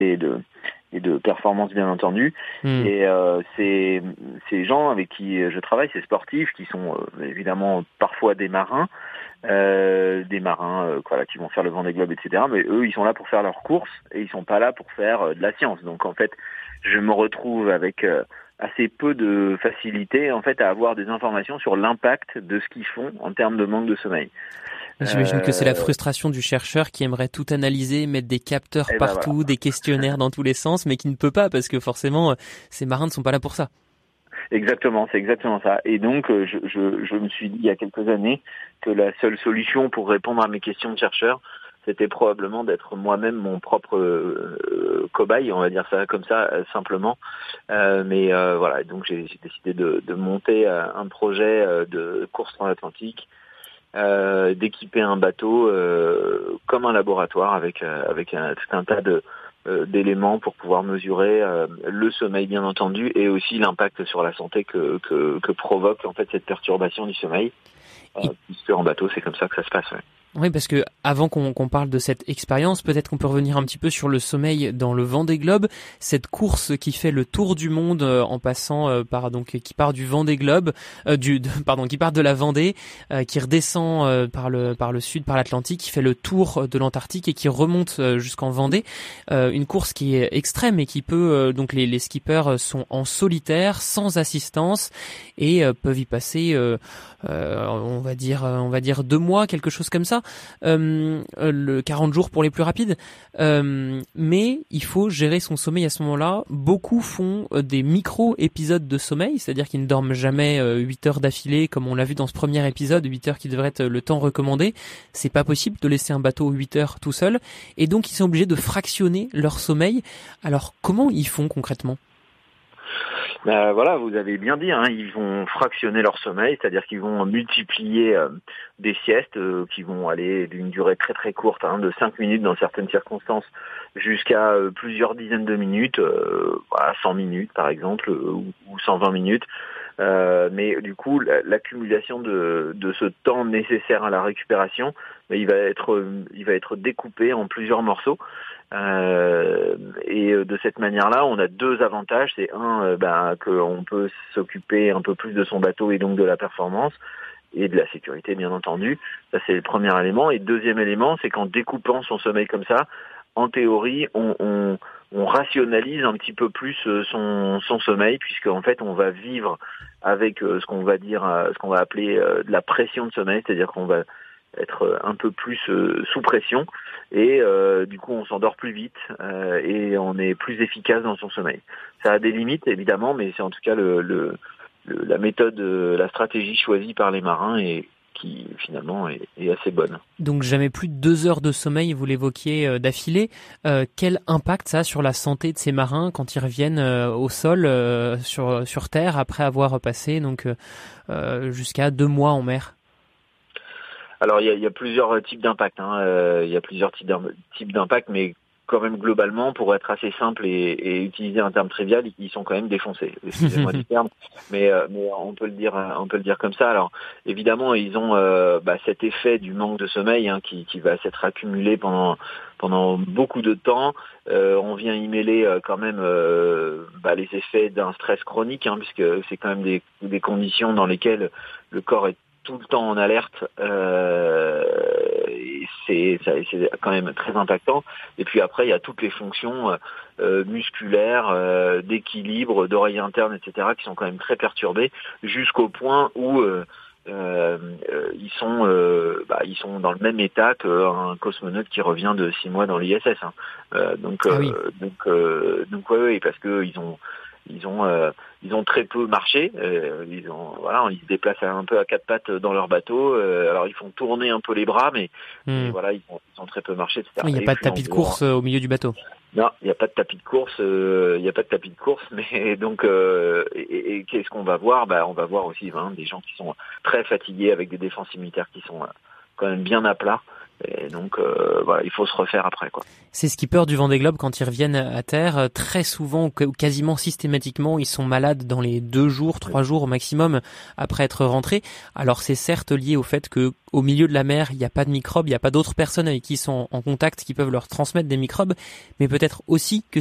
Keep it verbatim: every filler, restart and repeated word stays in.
et de et de performance bien entendu. Mmh. Et euh, ces ces gens avec qui je travaille, ces sportifs qui sont euh, évidemment parfois des marins, euh, des marins euh, voilà, qui vont faire le Vendée Globe, et cetera. Mais eux, ils sont là pour faire leurs courses et ils sont pas là pour faire euh, de la science. Donc en fait, je me retrouve avec euh, assez peu de facilité en fait à avoir des informations sur l'impact de ce qu'ils font en termes de manque de sommeil. J'imagine euh... que c'est la frustration du chercheur qui aimerait tout analyser, mettre des capteurs ben partout, voilà. des questionnaires dans tous les sens, mais qui ne peut pas parce que forcément, ces marins ne sont pas là pour ça. Exactement, c'est exactement ça. Et donc, je, je, je me suis dit il y a quelques années que la seule solution pour répondre à mes questions de chercheur, c'était probablement d'être moi-même mon propre euh, cobaye, on va dire ça comme ça, euh, simplement. Euh, mais euh, voilà, donc j'ai, j'ai décidé de, de monter euh, un projet euh, de course transatlantique, euh, d'équiper un bateau euh, comme un laboratoire avec euh, avec un, tout un tas de euh, d'éléments pour pouvoir mesurer euh, le sommeil bien entendu et aussi l'impact sur la santé que que, que provoque en fait cette perturbation du sommeil. Euh, puisque en bateau, c'est comme ça que ça se passe. Ouais. Oui, parce que avant qu'on, qu'on parle de cette expérience, peut-être qu'on peut revenir un petit peu sur le sommeil dans le Vendée Globe, cette course qui fait le tour du monde euh, en passant euh, par donc qui part du Vendée Globe, euh, du de, pardon, qui part de la Vendée, euh, qui redescend euh, par le par le sud, par l'Atlantique, qui fait le tour de l'Antarctique et qui remonte euh, jusqu'en Vendée. Euh, une course qui est extrême et qui peut euh, donc les les skippers sont en solitaire, sans assistance et euh, peuvent y passer, euh, euh, on va dire on va dire deux mois, quelque chose comme ça. Euh, le quarante jours pour les plus rapides, euh, mais il faut gérer son sommeil à ce moment-là. Beaucoup font euh, des micro-épisodes de sommeil, c'est-à-dire qu'ils ne dorment jamais euh, huit heures d'affilée, comme on l'a vu dans ce premier épisode, huit heures qui devrait être le temps recommandé. C'est pas possible de laisser un bateau huit heures tout seul, et donc ils sont obligés de fractionner leur sommeil. Alors comment ils font concrètement ? Ben voilà, vous avez bien dit, hein, ils vont fractionner leur sommeil, c'est-à-dire qu'ils vont multiplier euh, des siestes euh, qui vont aller d'une durée très très courte, hein, de cinq minutes dans certaines circonstances, jusqu'à euh, plusieurs dizaines de minutes, euh, voilà, cent minutes par exemple, euh, ou, ou cent vingt minutes. Euh, mais du coup, la, l'accumulation de, de ce temps nécessaire à la récupération, ben, il va être, il va être découpé en plusieurs morceaux. Euh, et de cette manière-là, on a deux avantages. C'est un, euh, ben, qu'on peut s'occuper un peu plus de son bateau et donc de la performance et de la sécurité, bien entendu. Ça, c'est le premier élément. Et le deuxième élément, c'est qu'en découpant son sommeil comme ça, en théorie, on, on, on rationalise un petit peu plus son, son sommeil, puisque en fait, on va vivre avec ce qu'on va dire, ce qu'on va appeler de la pression de sommeil, c'est-à-dire qu'on va être un peu plus euh, sous pression et euh, du coup on s'endort plus vite euh, et on est plus efficace dans son sommeil. Ça a des limites évidemment, mais c'est en tout cas le, le, le la méthode, la stratégie choisie par les marins et qui finalement est, est assez bonne. Donc jamais plus de deux heures de sommeil, vous l'évoquiez euh, d'affilée. Euh, quel impact ça a sur la santé de ces marins quand ils reviennent euh, au sol, euh, sur sur terre après avoir passé donc euh, jusqu'à deux mois en mer? Alors il y a, il y a plusieurs types d'impact, hein. euh, il y a plusieurs types d'impact, mais quand même globalement, pour être assez simple et, et utiliser un terme trivial, ils sont quand même défoncés. Excusez-moi du terme, mais, euh, mais on peut le dire, on peut le dire comme ça. Alors évidemment, ils ont euh, bah, cet effet du manque de sommeil, hein, qui, qui va s'être accumulé pendant pendant beaucoup de temps. Euh, on vient y mêler euh, quand même euh, bah, les effets d'un stress chronique, hein, puisque c'est quand même des, des conditions dans lesquelles le corps est tout le temps en alerte, euh, et c'est, ça, c'est quand même très impactant. Et puis après, il y a toutes les fonctions euh, musculaires, euh, d'équilibre, d'oreille interne, et cetera, qui sont quand même très perturbées, jusqu'au point où euh, euh, ils sont, euh, bah, ils sont dans le même état qu'un cosmonaute qui revient de six mois dans l'I S S. Hein. Euh, donc, ah oui. euh, donc, euh, donc, ouais, ouais, parce que ils ont Ils ont, euh, ils ont très peu marché. Euh, ils ont, voilà, ils se déplacent un peu à quatre pattes dans leur bateau. Euh, alors ils font tourner un peu les bras, mais, mmh. mais voilà, ils ont, ils ont très peu marché, et cetera. Il n'y a et pas de tapis de course euh, au milieu du bateau. Non, il n'y a pas de tapis de course. Euh, il n'y a pas de tapis de course, mais donc, euh, et, et qu'est-ce qu'on va voir ? Bah, on va voir aussi hein, des gens qui sont très fatigués avec des défenses immunitaires qui sont euh, quand même bien à plat. Et donc euh, voilà, il faut se refaire après, quoi. Ces skippers du Vendée Globe, quand ils reviennent à terre, très souvent ou quasiment systématiquement, ils sont malades dans les deux jours, trois jours au maximum après être rentrés. Alors c'est certes lié au fait que au milieu de la mer, il n'y a pas de microbes, il n'y a pas d'autres personnes avec qui ils sont en contact qui peuvent leur transmettre des microbes, mais peut-être aussi que